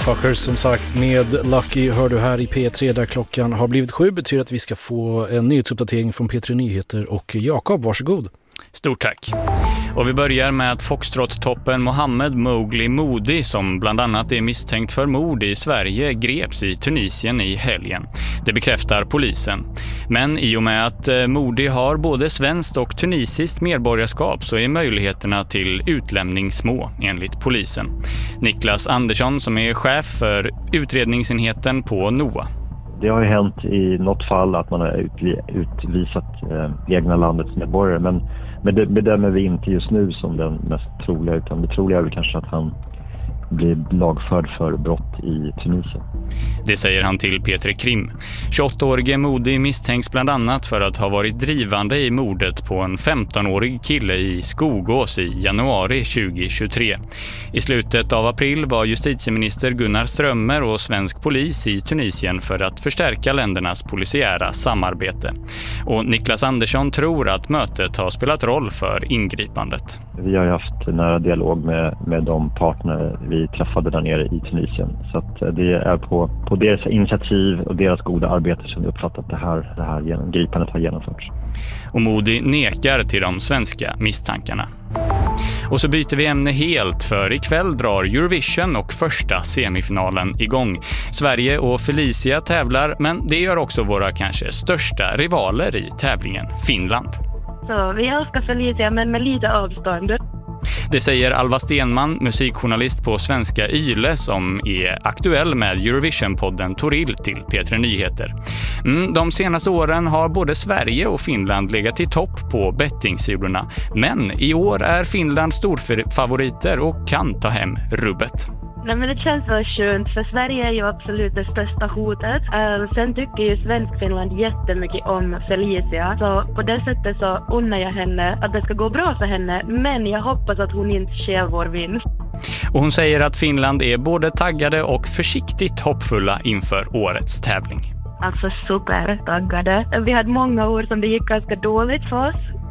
Motherfuckers som sagt med Lucky hör du här i P3 där klockan har blivit 7 betyder att vi ska få en nyhetsuppdatering från P3 Nyheter och Jakob, varsågod. Stort tack. Och vi börjar med att Foxtrot-toppen Mohammed Mowgli Modi, som bland annat är misstänkt för mord i Sverige, greps i Tunisien i helgen. Det bekräftar polisen. Men i och med att Modi har både svenskt och tunisiskt medborgarskap så är möjligheterna till utlämning små, enligt polisen. Niklas Andersson som är chef för utredningsenheten på NOA. Det har ju hänt i något fall att man har utvisat egna landets medborgare, men det bedömer vi inte just nu som den mest troliga, utan det troliga är väl kanske att han blir lagförd för brott i Tunisien. Det säger han till P3 Krim. 28-årige Modi misstänks bland annat för att ha varit drivande i mordet på en 15-årig kille i Skogås i januari 2023. I slutet av april var justitieminister Gunnar Strömmer och svensk polis i Tunisien för att förstärka ländernas polisiära samarbete. Och Niklas Andersson tror att mötet har spelat roll för ingripandet. Vi har haft nära dialog med de partner vi träffade där nere i Tunisien. Så att det är på deras initiativ och deras goda arbete som vi uppfattat det här gripandet har genomförts. Och Modi nekar till de svenska misstankarna. Och så byter vi ämne helt, för ikväll drar Eurovision och första semifinalen igång. Sverige och Felicia tävlar, men det gör också våra kanske största rivaler i tävlingen, Finland. Så vi älskar Felicia, men med lite avstånd. Det säger Alva Stenman, musikjournalist på Svenska Yle, som är aktuell med Eurovision-podden Toril till P3 Nyheter. De senaste åren har både Sverige och Finland legat i topp på bettingsidorna, men i år är Finland storfavoriter och kan ta hem rubbet. Nej, men det känns så skönt, för Sverige är ju absolut det största hotet. Sen tycker ju Svensk-Finland jättemycket om Felicia. Så på det sättet så unnar jag henne att det ska gå bra för henne. Men jag hoppas att hon inte sker vår vinst. Och hon säger att Finland är både taggade och försiktigt hoppfulla inför årets tävling. Alltså super taggade. Vi hade många år som det gick ganska dåligt för oss.